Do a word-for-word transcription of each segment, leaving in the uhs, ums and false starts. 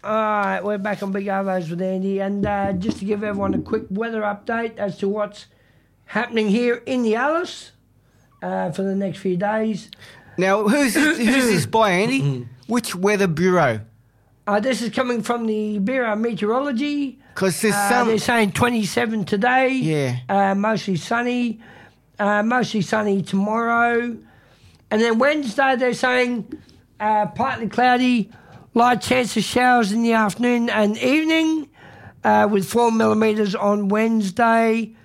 All right, we're back on Big Arvos with Andy, and uh, just to give everyone a quick weather update as to what's happening here in the Alice uh, for the next few days. Now, who's this, who's this by, Andy? Which weather bureau? Uh, this is coming from the Bureau of Meteorology. Because there's uh, some... They're saying twenty-seven today. Yeah. Uh, mostly sunny. Uh, mostly sunny tomorrow. And then Wednesday they're saying uh, partly cloudy, light chance of showers in the afternoon and evening uh, with four millimetres on Wednesday.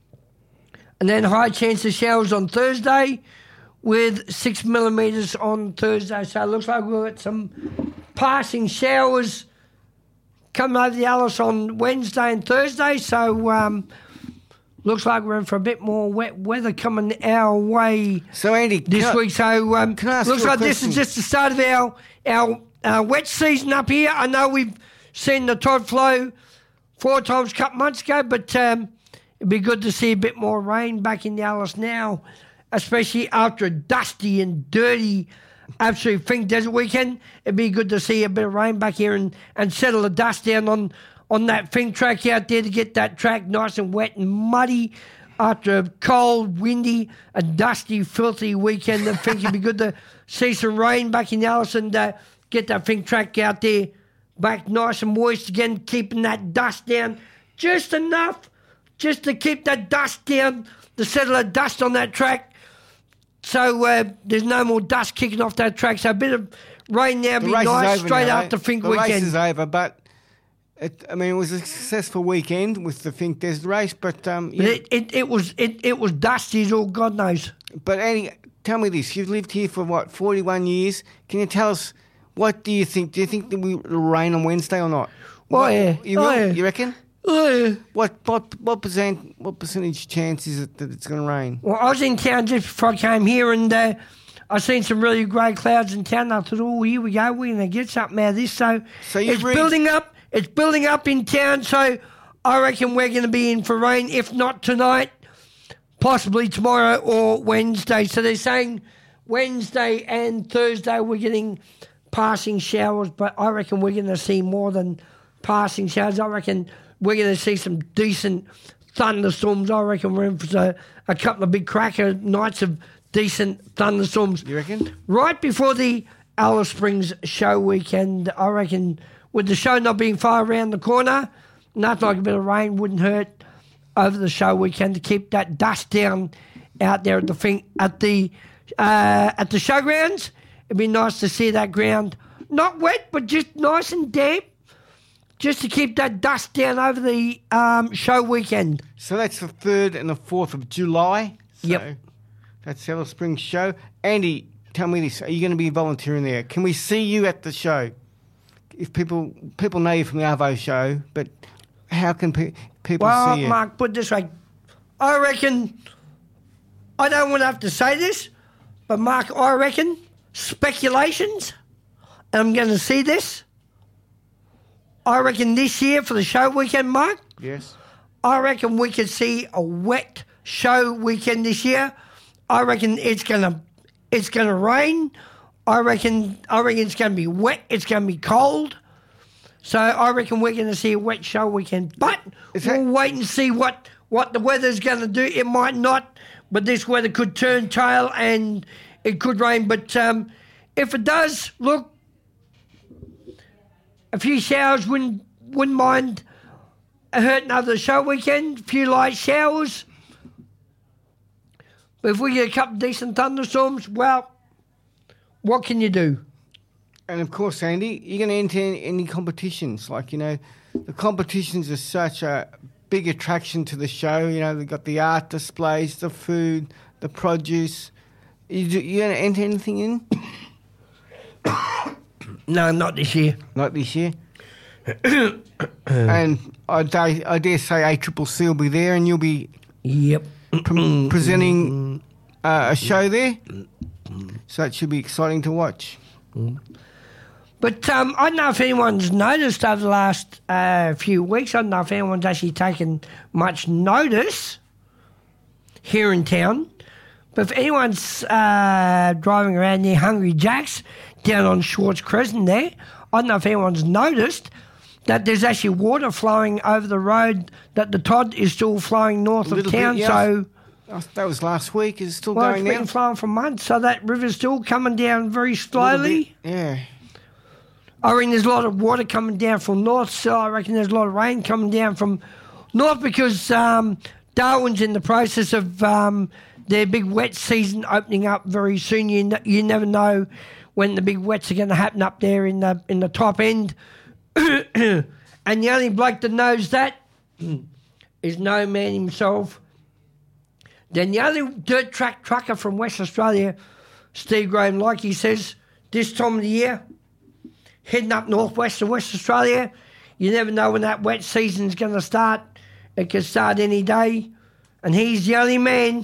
And then high chance of showers on Thursday with six millimetres on Thursday. So it looks like we've got some passing showers coming over the Alice on Wednesday and Thursday. So um, looks like we're in for a bit more wet weather coming our way so Andy, this I, week. So um, can I ask looks you a like question? This is just the start of our, our uh, wet season up here. I know we've seen the tide flow four times a couple months ago, but um, it'd be good to see a bit more rain back in the Alice now, especially after a dusty and dirty absolute Fink Desert weekend. It'd be good to see a bit of rain back here and, and settle the dust down on, on that Fink track out there to get that track nice and wet and muddy after a cold, windy, and dusty, filthy weekend. I think it'd be good to see some rain back in the Alice and uh, get that Fink track out there back nice and moist again, keeping that dust down just enough just to keep that dust down, to settle the dust on that track. So uh, there's no more dust kicking off that track. So a bit of rain now would be nice straight now, after Fink the weekend. The race is over, but it, I mean it was a successful weekend with the Fink Desert race. But um, but it, it it was it, it was dusty as all God knows. But Andy, tell me this: you've lived here for what forty-one years. Can you tell us what do you think? Do you think that we will rain on Wednesday or not? Oh what, yeah, you oh, will, yeah. You reckon? Oh, yeah. What what what percent what percentage chance is it that it's going to rain? Well, I was in town just before I came here, and uh, I seen some really grey clouds in town. I thought, oh, here we go, we're going to get something out of this. So, so it's read- building up. It's building up in town. So I reckon we're going to be in for rain, if not tonight, possibly tomorrow or Wednesday. So they're saying Wednesday and Thursday we're getting passing showers, but I reckon we're going to see more than passing showers. I reckon we're going to see some decent thunderstorms. I reckon we're in for a, a couple of big cracker nights of decent thunderstorms. You reckon? Right before the Alice Springs show weekend, I reckon with the show not being far around the corner, nothing like a bit of rain wouldn't hurt over the show weekend to keep that dust down out there at the thing, at the uh, at the showgrounds. It'd be nice to see that ground not wet, but just nice and damp, just to keep that dust down over the um, show weekend. So that's the third and the fourth of July. So yep. That's the Alice Springs show. Andy, tell me this: are you going to be volunteering there? Can we see you at the show? If people people know you from the Arvo show, but how can pe- people well, see you? Well, Mark, put it this way: I reckon I don't want to have to say this, but Mark, I reckon speculations, and I'm going to see this. I reckon this year for the show weekend, Mark. Yes. I reckon we could see a wet show weekend this year. I reckon it's gonna it's gonna rain. I reckon I reckon it's gonna be wet. It's gonna be cold. So I reckon we're gonna see a wet show weekend. But Is we'll that- wait and see what, what the weather's gonna do. It might not, but this weather could turn tail and it could rain. But um, if it does, look, a few showers wouldn't wouldn't mind hurting over the show weekend. A few light showers. But if we get a couple of decent thunderstorms, well, what can you do? And of course, Andy, you're going to enter any, any competitions. Like, you know, the competitions are such a big attraction to the show. You know, they've got the art displays, the food, the produce. You, you going to enter anything in? No, not this year. Not this year. And I dare, I dare say A Triple C will be there, and you'll be Yep. pre- presenting uh, a show there. So it should be exciting to watch. But um, I don't know if anyone's noticed over the last uh, few weeks. I don't know if anyone's actually taken much notice here in town. But if anyone's uh, driving around near Hungry Jack's, down on Schwartz Crescent there. I don't know if anyone's noticed that there's actually water flowing over the road, that the Todd is still flowing north of town. Bit, yeah. So oh, that was last week. Is it still well, going it's now? been flowing for months, so that river's still coming down very slowly. Yeah. I reckon there's a lot of water coming down from north, so I reckon there's a lot of rain coming down from north because um, Darwin's in the process of um, their big wet season opening up very soon. You n- you never know when the big wets are going to happen up there in the in the top end. And the only bloke that knows that is no man himself. Then the only dirt track trucker from West Australia, Steve Graham, like he says, this time of the year, heading up northwest of West Australia, you never know when that wet season's going to start. It could start any day. And he's the only man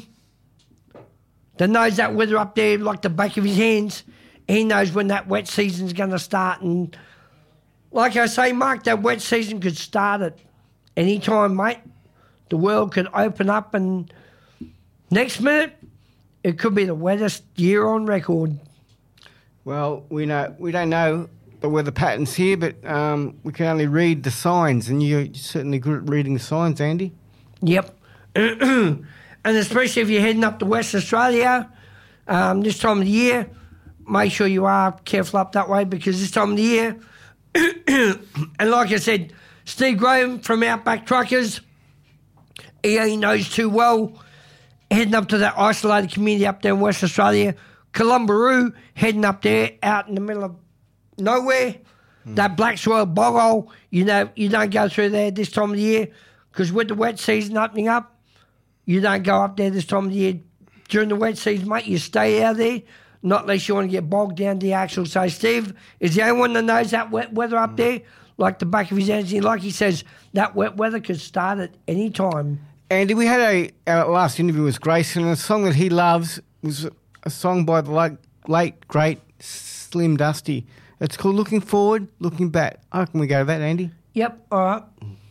that knows that weather up there like the back of his hands. He knows when that wet season's going to start. And like I say, Mark, that wet season could start at any time, mate. The world could open up and next minute, it could be the wettest year on record. Well, we know we don't know the weather patterns here, but um, we can only read the signs, and you're certainly good at reading the signs, Andy. Yep. And especially if you're heading up to West Australia um, this time of the year, make sure you are careful up that way because this time of the year, and like I said, Steve Graham from Outback Truckers, he, he knows too well, heading up to that isolated community up there in West Australia, Columbaroo, heading up there out in the middle of nowhere, mm. that black soil bog hole, you know, you don't go through there this time of the year because with the wet season opening up, you don't go up there this time of the year. During the wet season, mate, you stay out there, not unless you want to get bogged down the axle. So Steve is the only one that knows that wet weather up mm. there, like the back of his hands. And like he says, that wet weather could start at any time. Andy, we had a, our last interview with Grayson, and a song that he loves was a song by the late, late great Slim Dusty. It's called Looking Forward, Looking Back. How can we go to that, Andy? Yep, all right.